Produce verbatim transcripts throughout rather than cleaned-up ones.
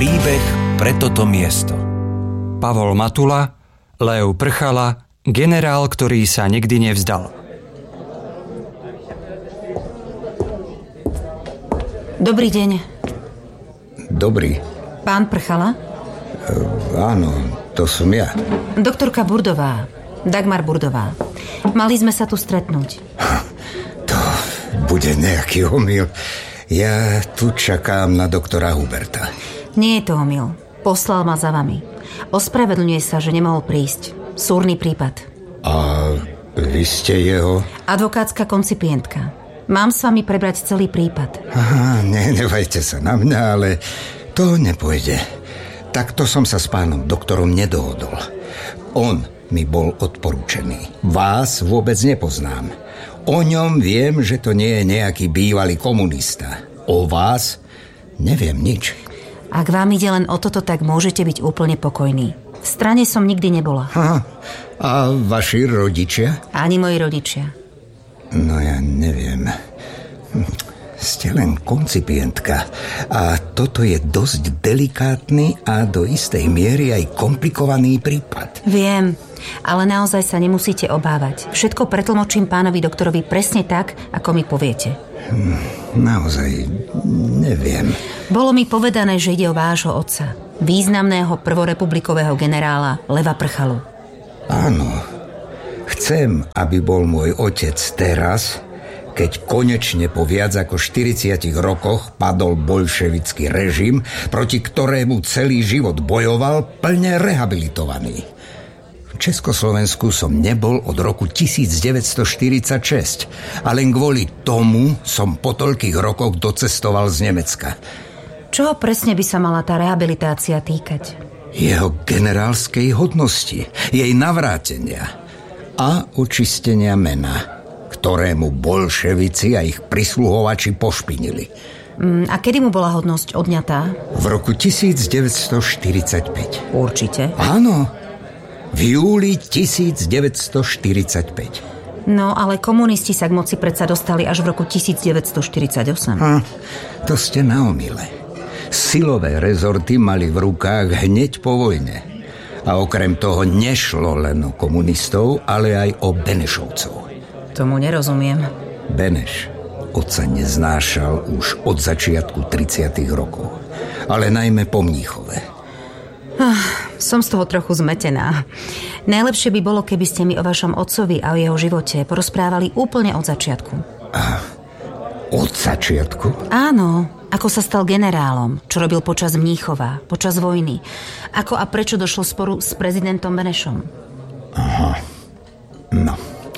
príbeh pre toto miesto. Pavol Matula, Leo Prchala, generál, ktorý sa nikdy nevzdal. Dobrý deň. Dobrý. Pán Prchala? E, áno, to som ja. Doktorka Burdová. Dagmar Burdová. Mali sme sa tu stretnúť. To bude nejaký omyl. Ja tu čakám na doktora Huberta. Nie je to omyl. Poslal ma za vami. Ospravedlňuje sa, že nemohol prísť. Súrny prípad. A vy ste jeho? Advokátska koncipientka. Mám s vami prebrať celý prípad. Aha, nenevajte sa na mňa, ale to nepôjde. Takto som sa s pánom doktorom nedohodol. On mi bol odporúčený. Vás vôbec nepoznám. O ňom viem, že to nie je nejaký bývalý komunista. O vás neviem nič. Ak vám ide len o toto, tak môžete byť úplne pokojní. V strane som nikdy nebola. Aha. A vaši rodičia? Ani moji rodičia. No ja neviem. Ste len koncipientka. A toto je dosť delikátny a do istej miery aj komplikovaný prípad. Viem, ale naozaj sa nemusíte obávať. Všetko pretlmočím pánovi doktorovi presne tak, ako mi poviete. Hm, naozaj neviem. Bolo mi povedané, že ide o vášho otca, významného prvorepublikového generála Leva Prchalu. Áno. Chcem, aby bol môj otec teraz, keď konečne po viac ako štyridsiatich rokoch padol bolševický režim, proti ktorému celý život bojoval, plne rehabilitovaný. V Československu som nebol od roku devätnásťstoštyridsaťšesť a len kvôli tomu som po toľkých rokoch docestoval z Nemecka. Čoho presne by sa mala tá rehabilitácia týkať? Jeho generálskej hodnosti, jej navrátenia a očistenia mena, ktorému bolševici a ich prisluhovači pošpinili. Mm, a kedy mu bola hodnosť odňatá? V roku devätnásťstoštyridsaťpäť. Určite. Áno, v júli devätnásťstoštyridsaťpäť. No, ale komunisti sa k moci predsa dostali až v roku devätnásťstoštyridsaťosem. Hm, to ste na omyle. Silové rezorty mali v rukách hneď po vojne. A okrem toho nešlo len o komunistov, ale aj o Benešovcov. Tomu nerozumiem. Beneš otca neznášal už od začiatku tridsiatych rokov, ale najmä po Mníchove. Ah, som z toho trochu zmetená. Najlepšie by bolo, keby ste mi o vašom otcovi a o jeho živote porozprávali úplne od začiatku. A od začiatku? Áno, ako sa stal generálom, čo robil počas Mníchova, počas vojny, ako a prečo došlo sporu s prezidentom Benešom. Aha, no.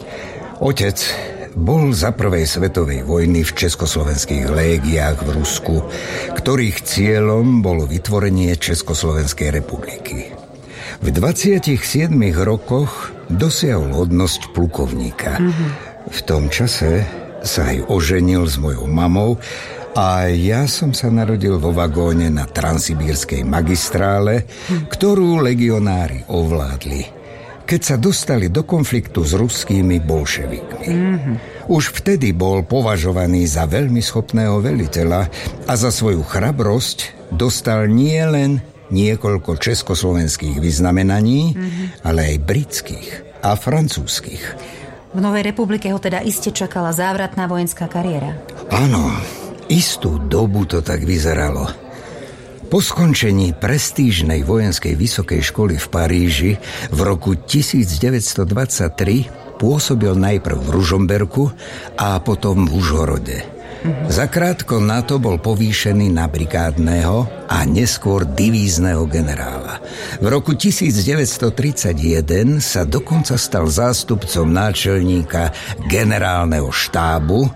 Otec bol za prvej svetovej vojny v československých légiách v Rusku, ktorých cieľom bolo vytvorenie Československej republiky. V dvadsiatich siedmich rokoch dosiahol hodnosť plukovníka. Mm-hmm. V tom čase sa aj oženil s mojou mamou a ja som sa narodil vo vagóne na transsibírskej magistrále, mm. ktorú legionári ovládli, keď sa dostali do konfliktu s ruskými bolševikmi. Mm-hmm. Už vtedy bol považovaný za veľmi schopného veliteľa a za svoju chrabrosť dostal nielen niekoľko československých vyznamenaní, mm-hmm. ale aj britských a francúzskych. V Novej republike ho teda iste čakala závratná vojenská kariéra. Áno, istú dobu to tak vyzeralo. Po skončení prestížnej vojenskej vysokej školy v Paríži v roku devätnásťstodvadsaťtri pôsobil najprv v Ružomberku a potom v Užhorode. Mm-hmm. Zakrátko na to bol povýšený na brigádneho a neskôr divízneho generála. V roku devätnásťstotridsaťjeden sa dokonca stal zástupcom náčelníka generálneho štábu,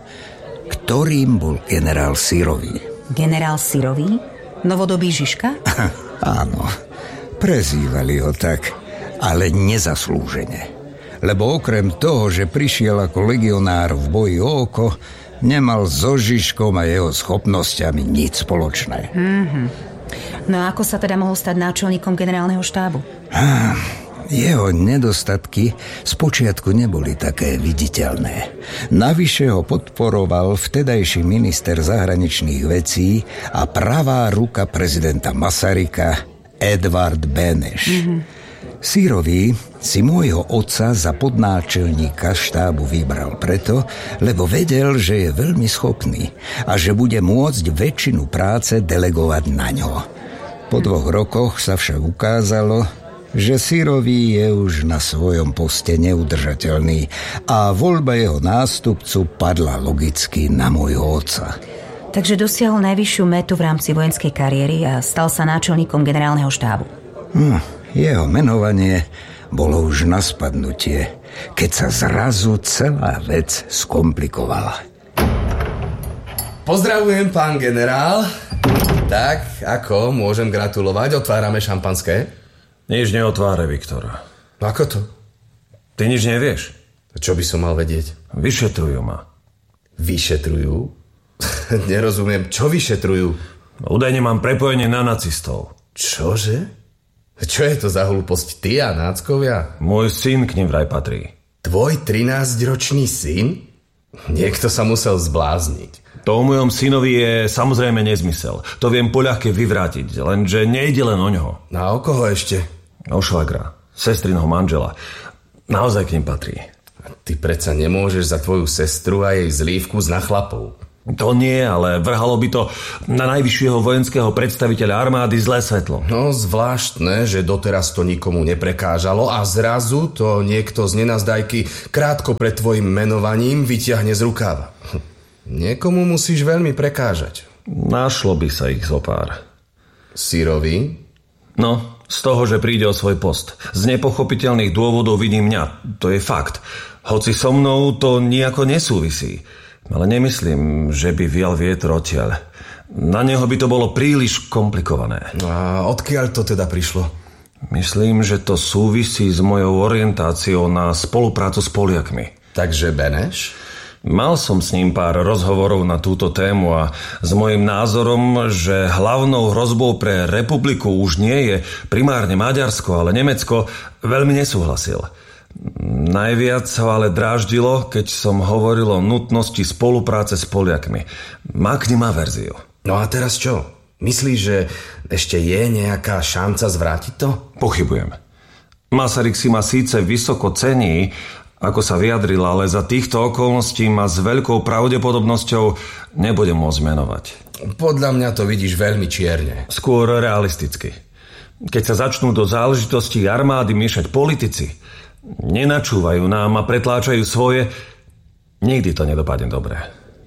ktorým bol generál Syrový. Generál Syrový? Novodobý Žižka? Áno, prezývali ho tak, ale nezaslúžene. Lebo okrem toho, že prišiel ako legionár v boji o oko, nemal so Žižkom a jeho schopnosťami nič spoločné. Mm-hmm. No a ako sa teda mohol stať náčelníkom generálneho štábu? Jeho nedostatky spočiatku neboli také viditeľné. Navyše ho podporoval vtedajší minister zahraničných vecí a pravá ruka prezidenta Masaryka Edvard Beneš. Mm-hmm. Sírový si môjho otca za podnáčelníka štábu vybral preto, lebo vedel, že je veľmi schopný a že bude môcť väčšinu práce delegovať na ňo. Po dvoch rokoch sa však ukázalo, že Sírový je už na svojom poste neudržateľný a voľba jeho nástupcu padla logicky na môjho otca. Takže dosiahol najvyššiu metu v rámci vojenskej kariéry a stal sa náčelníkom generálneho štábu. Hm, jeho menovanie bolo už na spadnutie, keď sa zrazu celá vec skomplikovala. Pozdravujem, pán generál. Tak, ako? Môžem gratulovať? Otvárame šampanské? Nič neotváraj, Viktor. Ako to? Ty nič nevieš. Čo by som mal vedieť? Vyšetrujú ma. Vyšetrujú? Nerozumiem, čo vyšetrujú? Údajne mám prepojenie na nacistov. Čože? Čo je to za hlúposť? Ty a náckovia? Môj syn k nim vraj patrí. Tvoj trinásťročný syn? Niekto sa musel zblázniť. To o mojom synovi je samozrejme nezmysel. To viem poľahke vyvrátiť, lenže nejde len o ňoho. A o koho ešte? O švagra, sestrinho manžela. Naozaj k nim patrí. A ty predsa nemôžeš za tvoju sestru a jej zlívku z na chlapov. To nie, ale vrhalo by to na najvyššieho vojenského predstaviteľa armády zlé svetlo. No zvláštne, že doteraz to nikomu neprekážalo a zrazu to niekto z nenazdajky krátko pred tvojim menovaním vyťahne z rukáva. Niekomu musíš veľmi prekážať. Našlo by sa ich zopár. Sírový? No, z toho, že príde o svoj post. Z nepochopiteľných dôvodov vidí mňa. To je fakt. Hoci so mnou to nejako nesúvisí. Ale nemyslím, že by vial vietor odtiaľ. Na neho by to bolo príliš komplikované. A odkiaľ to teda prišlo? Myslím, že to súvisí s mojou orientáciou na spoluprácu s Poliakmi. Takže Beneš? Mal som s ním pár rozhovorov na túto tému a s mojím názorom, že hlavnou hrozbou pre republiku už nie je primárne Maďarsko, ale Nemecko, veľmi nesúhlasil. Najviac ho ale dráždilo, keď som hovoril o nutnosti spolupráce s Poliakmi. Má k nim averziu. No a teraz čo? Myslíš, že ešte je nejaká šanca zvrátiť to? Pochybujem. Masaryk si ma síce vysoko cení, ako sa vyjadril, ale za týchto okolností ma s veľkou pravdepodobnosťou nebudem môcť menovať. Podľa mňa to vidíš veľmi čierne. Skôr realisticky. Keď sa začnú do záležitostí armády miešať politici, nenačúvajú nám a pretláčajú svoje, nikdy to nedopadne dobre.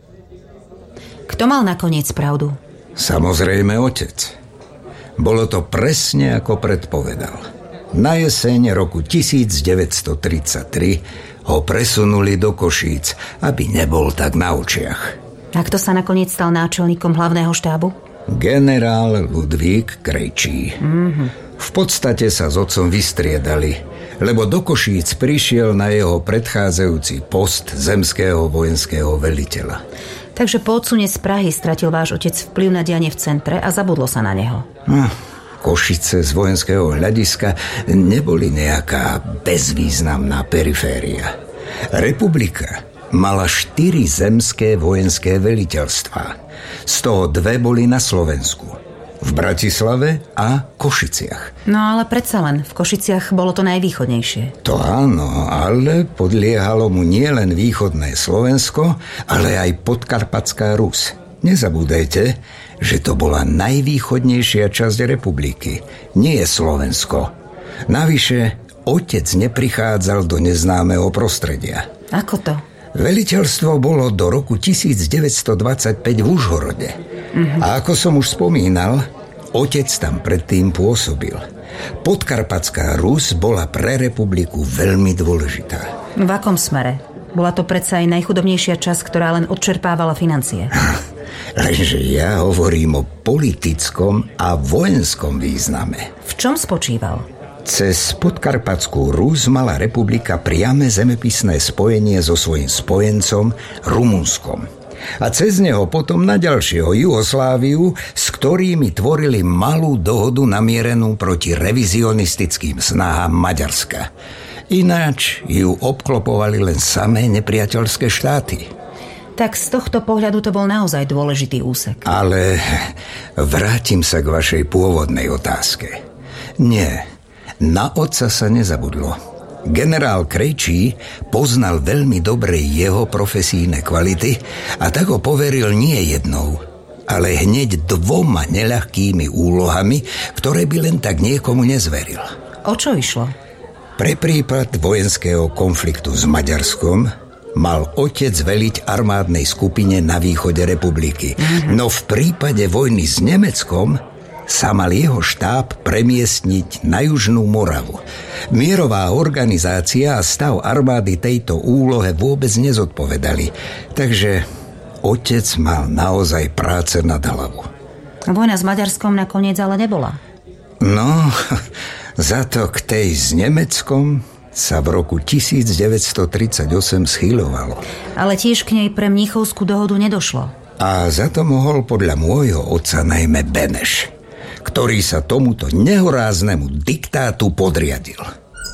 Kto mal nakoniec pravdu? Samozrejme otec. Bolo to presne ako predpovedal. Na jeseň roku devätnásťtridsaťtri ho presunuli do Košíc, aby nebol tak na očiach. A kto sa nakoniec stal náčelníkom hlavného štábu? Generál Ludvík Krejčí. Mm-hmm. V podstate sa s otcom vystriedali, lebo do Košíc prišiel na jeho predchádzajúci post zemského vojenského veliteľa. Takže po odsune z Prahy stratil váš otec vplyv na dianie v centre a zabudlo sa na neho. Hm. Košice z vojenského hľadiska neboli nejaká bezvýznamná periféria. Republika mala štyri zemské vojenské veliteľstvá. Z toho dve boli na Slovensku. V Bratislave a Košiciach. No ale predsa len, v Košiciach bolo to najvýchodnejšie. To áno, ale podliehalo mu nielen východné Slovensko, ale aj Podkarpatská Rus. Nezabúdajte, že to bola najvýchodnejšia časť republiky, nie je Slovensko. Navyše, otec neprichádzal do neznámeho prostredia. Ako to? Veliteľstvo bolo do roku devätnásťdvadsaťpäť v Užhorode. Uh-huh. A ako som už spomínal, otec tam predtým pôsobil. Podkarpatská Rus bola pre republiku veľmi dôležitá. V akom smere? Bola to predsa aj najchudobnejšia časť, ktorá len odčerpávala financie. Lenže ja hovorím o politickom a vojenskom význame. V čom spočíval? Cez Podkarpatskú Rus mala republika priame zemepisné spojenie so svojím spojencom Rumunskom. a cez neho potom na ďalšieho Jugosláviu, s ktorými tvorili malú dohodu namierenú proti revizionistickým snahám Maďarska. Ináč ju obklopovali len samé nepriateľské štáty. Tak z tohto pohľadu to bol naozaj dôležitý úsek. Ale vrátim sa k vašej pôvodnej otázke. Nie, na otca sa nezabudlo. Generál Krejčí poznal veľmi dobre jeho profesijné kvality a tak ho poveril nie jednou, ale hneď dvoma neľahkými úlohami, ktoré by len tak niekomu nezveril. O čo išlo? Pre prípad vojenského konfliktu s Maďarskom mal otec veliť armádnej skupine na východe republiky. Mm-hmm. No v prípade vojny s Nemeckom sa mal jeho štáb premiestniť na Južnú Moravu. Mierová organizácia a stav armády tejto úlohe vôbec nezodpovedali, takže otec mal naozaj práce nad hlavu. Vojna s Maďarskom nakoniec ale nebola. No, za to k tej s Nemeckom sa v roku devätnásťtridsaťosem schyľovalo. Ale tiež k nej pre Mníchovskú dohodu nedošlo. A za to mohol podľa môjho otca najmä Beneš, ktorý sa tomuto nehoráznemu diktátu podriadil.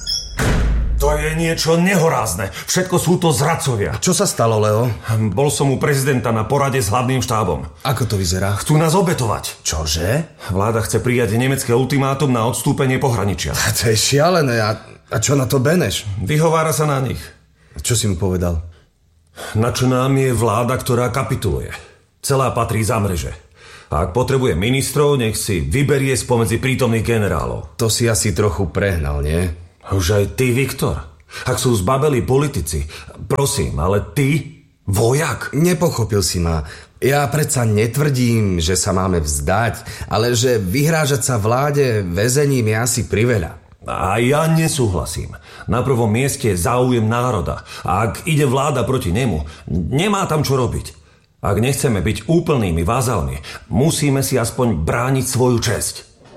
To je niečo nehorázne. Všetko sú to zradcovia. Čo sa stalo, Leo? Bol som u prezidenta na porade s hlavným štábom. Ako to vyzerá? Chcú nás obetovať. Čože? Vláda chce prijať nemecké ultimátum na odstúpenie pohraničia. A to je šialené. A, a čo na to Beneš? Vyhovára sa na nich. Čo si mu povedal? Na čo nám je vláda, ktorá kapituluje. Celá patrí za mreže. A ak potrebuje ministrov, nech si vyberie spomedzi prítomných generálov. To si asi trochu prehnal, nie? Už aj ty, Viktor. Ak sú zbabeli politici, prosím, ale ty, vojak? Nepochopil si ma. Ja predsa netvrdím, že sa máme vzdať, ale že vyhrážať sa vláde väzením je asi priveľa. A ja nesúhlasím. Na prvom mieste je záujem národa. A ak ide vláda proti nemu, nemá tam čo robiť. Ak nechceme byť úplnými vázalmi, musíme si aspoň brániť svoju česť.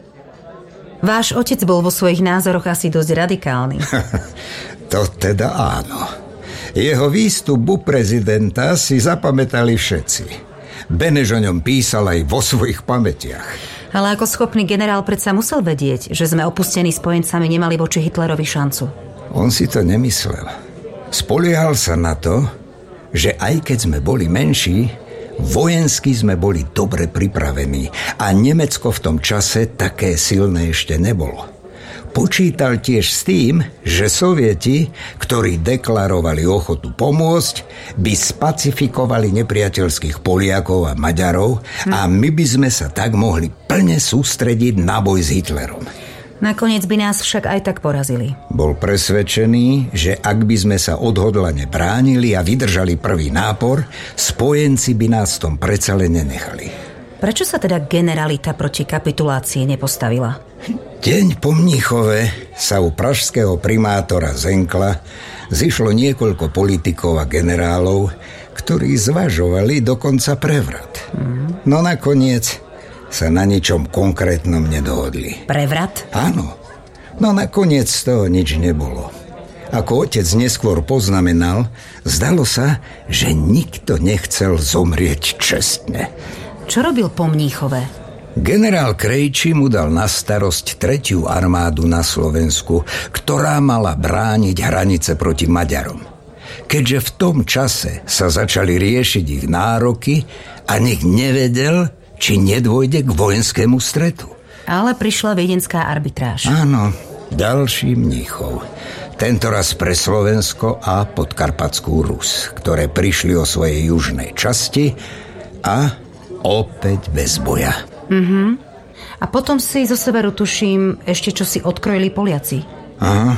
Váš otec bol vo svojich názoroch asi dosť radikálny. To teda áno. Jeho výstup u prezidenta si zapamätali všetci. Beneš o ňom písal aj vo svojich pamätiach. Ale ako schopný generál predsa musel vedieť, že sme opustení spojencami nemali voči Hitlerovi šancu. On si to nemyslel. Spoliehal sa na to, že aj keď sme boli menší, vojensky sme boli dobre pripravení a Nemecko v tom čase také silné ešte nebolo. Počítal tiež s tým, že Sovieti, ktorí deklarovali ochotu pomôcť, by spacifikovali nepriateľských Poliakov a Maďarov hm. a my by sme sa tak mohli plne sústrediť na boj s Hitlerom. Nakoniec by nás však aj tak porazili. Bol presvedčený, že ak by sme sa odhodlane bránili a vydržali prvý nápor, spojenci by nás v tom predsa len nenechali. Prečo sa teda generalita proti kapitulácii nepostavila? Deň po Mníchove sa u pražského primátora Zenkla zišlo niekoľko politikov a generálov, ktorí zvažovali dokonca prevrat. Mm. No nakoniec sa na ničom konkrétnom nedohodli. Prevrat? Áno. No nakoniec z toho nič nebolo. Ako otec neskôr poznamenal, zdalo sa, že nikto nechcel zomrieť čestne. Čo robil po Mníchove? Generál Krejčí mu dal na starosť tretiu armádu na Slovensku, ktorá mala brániť hranice proti Maďarom. Keďže v tom čase sa začali riešiť ich nároky a nik nevedel, či nedôjde k vojenskému stretu. Ale prišla viedenská arbitráž. Áno, ďalší Mníchov. Tentoraz pre Slovensko a Podkarpatskú Rus, ktoré prišli o svojej južnej časti a opäť bez boja. Mhm. A potom si zo severu, tuším, ešte čo si odkrojili Poliaci. Aha.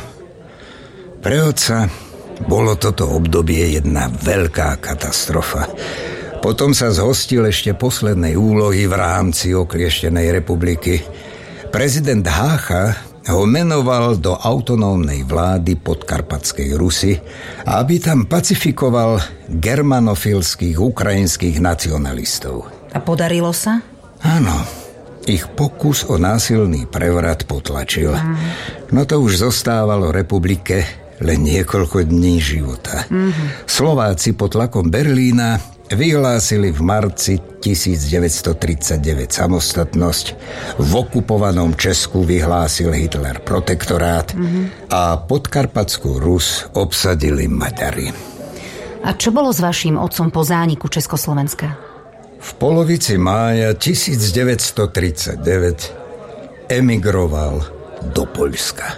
Pre otca bolo toto obdobie jedna veľká katastrofa. Potom sa zhostil ešte poslednej úlohy v rámci oklieštenej republiky. Prezident Hácha ho menoval do autonómnej vlády Podkarpatskej Rusy, aby tam pacifikoval germanofilských ukrajinských nacionalistov. A podarilo sa? Áno. Ich pokus o násilný prevrat potlačil. No to už zostávalo republike len niekoľko dní života. Mm-hmm. Slováci pod tlakom Berlína vyhlásili v marci tisícdeväťstotridsaťdeväť samostatnosť, v okupovanom Česku vyhlásil Hitler protektorát mm-hmm. a Podkarpatskú Rus obsadili Maďari. A čo bolo s vaším otcom po zániku Československa? V polovici mája tisícdeväťstotridsaťdeväť emigroval do Poľska.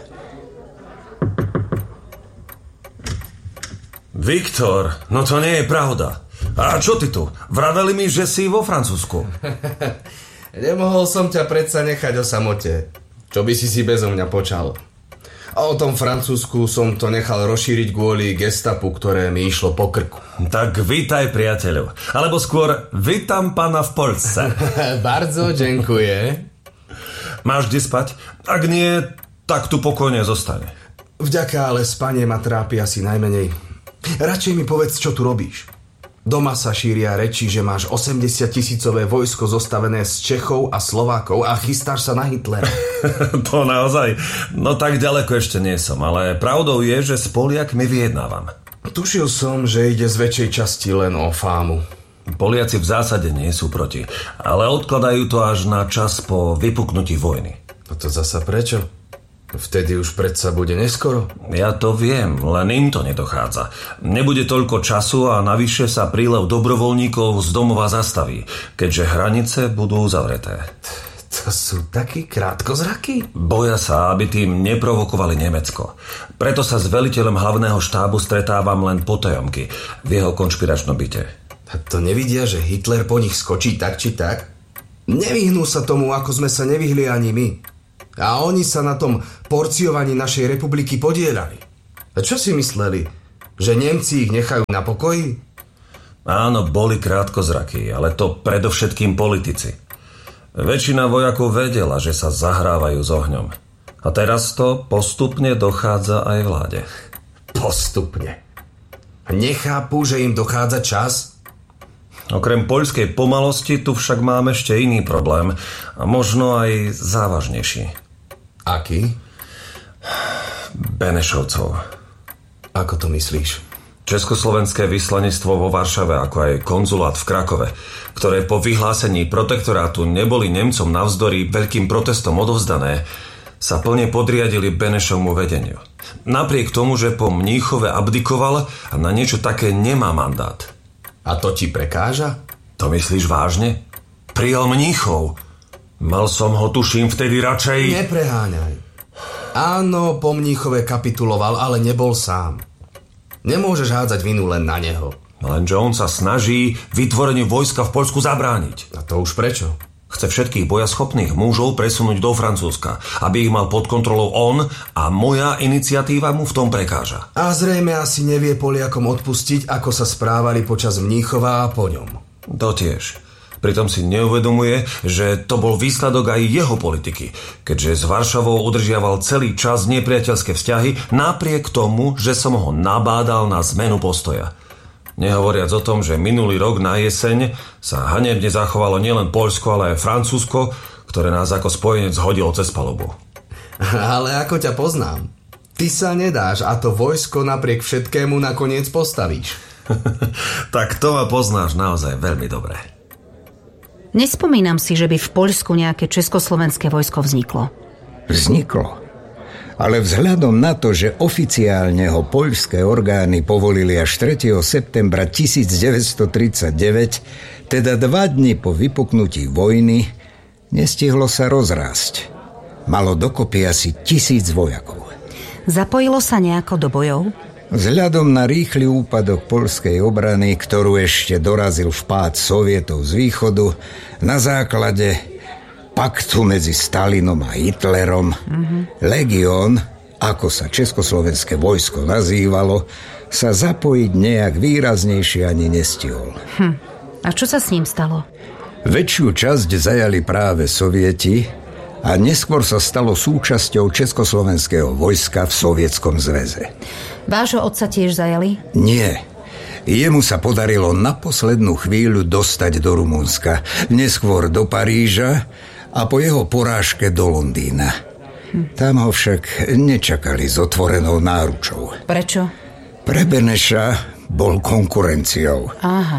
Viktor, no to nie je pravda. A čo ty tu? Vraveli mi, že si vo Francúzsku. Nemohol som ťa predsa nechať o samote. Čo by si si bezo mňa počal? A o tom Francúzsku som to nechal rozšíriť kvôli gestapu, ktoré mi išlo po krku. Tak vítaj, priateľu. Alebo skôr, vítam pana v Polsce. Bardzo dziękuję. Máš kde spať? Ak nie, tak tu pokojne zostane. Vďaka, ale spanie ma trápi asi najmenej. Radšej mi povedz, čo tu robíš. Doma sa šíria reči, že máš osemdesiattisícové vojsko zostavené z Čechov a Slovákov a chystáš sa na Hitlera. To naozaj? No tak ďaleko ešte nie som, ale pravdou je, že s Poliakmi vyjednávam. Tušil som, že ide z väčšej časti len o fámu. Poliaci v zásade nie sú proti, ale odkladajú to až na čas po vypuknutí vojny. A to zasa prečo? Vtedy už predsa bude neskoro. Ja to viem, len im to nedochádza. Nebude toľko času a navyše sa prílev dobrovoľníkov z domova zastaví, keďže hranice budú uzavreté. To sú takí krátkozraky? Boja sa, aby tým neprovokovali Nemecko. Preto sa s veliteľom hlavného štábu stretávam len potajomky v jeho konšpiračnom byte. A to nevidia, že Hitler po nich skočí tak či tak? Nevyhnú sa tomu, ako sme sa nevyhli ani my. A oni sa na tom porciovaní našej republiky podielali. A čo si mysleli? Že Nemci ich nechajú na pokoji? Áno, boli krátkozrakí, ale to predovšetkým politici. Väčšina vojakov vedela, že sa zahrávajú s ohňom. A teraz to postupne dochádza aj vláde. Postupne. Nechápu, že im dochádza čas? Okrem poľskej pomalosti tu však máme ešte iný problém. A možno aj závažnejší. Aký? Benešovcov. Ako to myslíš? Československé vyslanectvo vo Varšave, ako aj konzulát v Krakove, ktoré po vyhlásení protektorátu neboli Nemcom navzdory veľkým protestom odovzdané, sa plne podriadili Benešovmu vedeniu. Napriek tomu, že po Mníchove abdikoval a na niečo také nemá mandát. A to ti prekáža? To myslíš vážne? Prijal Mníchov. Mal som ho, tuším, vtedy radšej... Nepreháňaj. Áno, po Mníchove kapituloval, ale nebol sám. Nemôžeš hádzať vinu len na neho. Lenže on sa snaží vytvoreniu vojska v Poľsku zabrániť. A to už prečo? Chce všetkých bojaschopných mužov presunúť do Francúzska, aby ich mal pod kontrolou on a moja iniciatíva mu v tom prekáža. A zrejme asi nevie Poliakom odpustiť, ako sa správali počas Mníchova a po ňom. To tiež. Pritom si neuvedomuje, že to bol výsledok aj jeho politiky, keďže s Varšavou udržiaval celý čas nepriateľské vzťahy, napriek tomu, že som ho nabádal na zmenu postoja. Nehovoriac o tom, že minulý rok na jeseň sa hanebne zachovalo nielen Poľsko, ale aj Francúzsko, ktoré nás ako spojenec hodilo cez palubu. Ale ako ťa poznám, ty sa nedáš a to vojsko napriek všetkému nakoniec postavíš. Tak to ma poznáš naozaj veľmi dobre. Nespomínam si, že by v Poľsku nejaké československé vojsko vzniklo. Vzniklo. Ale vzhľadom na to, že oficiálne ho poľské orgány povolili až tretieho septembra tisícdeväťstotridsaťdeväť, teda dva dni po vypuknutí vojny, nestihlo sa rozrásť. Malo dokopy asi tisíc vojakov. Zapojilo sa nejako do bojov? Vzhľadom na rýchly úpadok poľskej obrany, ktorú ešte dorazil vpád Sovietov z východu, na základe paktu medzi Stalinom a Hitlerom, mm-hmm. Legión, ako sa československé vojsko nazývalo, sa zapojiť nejak výraznejšie ani nestihol. Hm. A čo sa s ním stalo? Väčšiu časť zajali práve Sovieti a neskôr sa stalo súčasťou československého vojska v Sovietskom zväze. Vášho otca tiež zajali? Nie. Jemu sa podarilo na poslednú chvíľu dostať do Rumunska, neskôr do Paríža a po jeho porážke do Londýna. Hm. Tam ho však nečakali s otvorenou náručou. Prečo? Pre Beneša bol konkurenciou. Aha.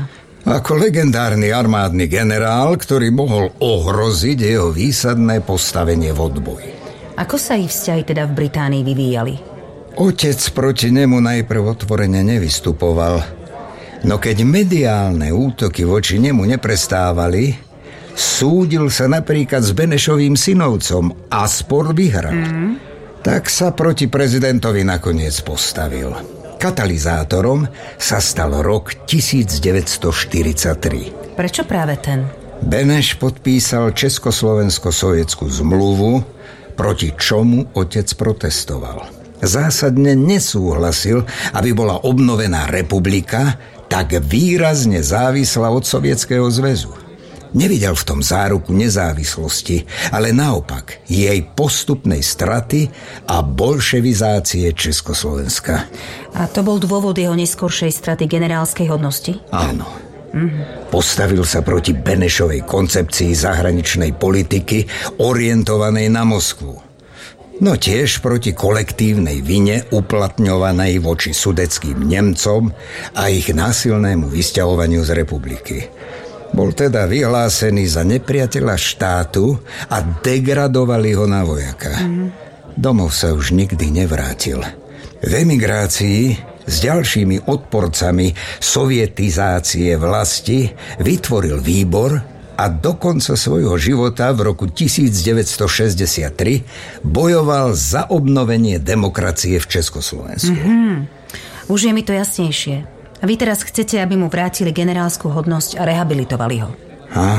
Ako legendárny armádny generál, ktorý mohol ohroziť jeho výsadné postavenie v odboji. Ako sa ich vzťahy teda v Británii vyvíjali? Otec proti nemu najprv otvorene nevystupoval, no keď mediálne útoky voči nemu neprestávali, súdil sa napríklad s Benešovým synovcom a spor vyhral. Mm. Tak sa proti prezidentovi nakoniec postavil. Katalizátorom sa stal rok devätnásťstoštyridsaťtri. Prečo práve ten? Beneš podpísal Československo-sovietskú zmluvu, proti čomu otec protestoval. Zásadne nesúhlasil, aby bola obnovená republika, tak výrazne závislá od Sovietskeho zväzu. Nevidel v tom záruku nezávislosti, ale naopak jej postupnej straty a bolševizácie Československa. A to bol dôvod jeho neskoršej straty generálskej hodnosti? Áno. Mm-hmm. Postavil sa proti Benešovej koncepcii zahraničnej politiky orientovanej na Moskvu. No tiež proti kolektívnej vine uplatňovanej voči sudeckým Nemcom a ich násilnému vysťahovaniu z republiky. Bol teda vyhlásený za nepriateľa štátu a degradovali ho na vojaka. Mm. Domov sa už nikdy nevrátil. V emigrácii s ďalšími odporcami sovietizácie vlasti vytvoril výbor a do konca svojho života v roku devätnásťstošesťdesiattri bojoval za obnovenie demokracie v Československu. Mm-hmm. Už je mi to jasnejšie. A vy teraz chcete, aby mu vrátili generálsku hodnosť a rehabilitovali ho. A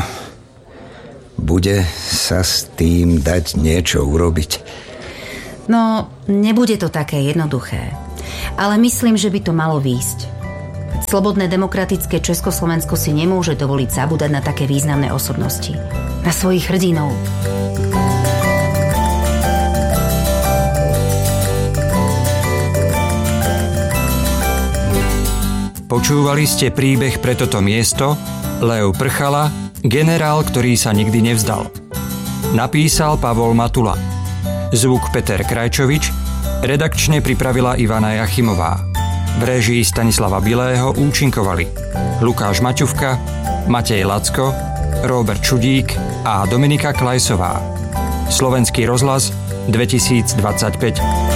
bude sa s tým dať niečo urobiť? No, nebude to také jednoduché. Ale myslím, že by to malo výjsť. Slobodné demokratické Československo si nemôže dovoliť zabúdať na také významné osobnosti. Na svojich hrdinov. Počúvali ste príbeh Pre toto miesto, Leo Prchala, generál, ktorý sa nikdy nevzdal. Napísal Pavol Matula. Zvuk Peter Krajčovič, redakčne pripravila Ivana Jachimová. V réžii Stanislava Bilého účinkovali Lukáš Maťuvka, Matej Lacko, Róbert Čudík a Dominika Klajsová. Slovenský rozhlas dvetisícdvadsaťpäť.